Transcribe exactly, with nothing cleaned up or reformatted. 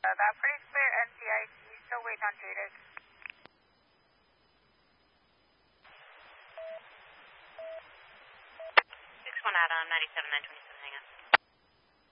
that pretty clear N C I C. Still waiting on Jadis. six one out on ninety-seven nine twenty-seven, hang on.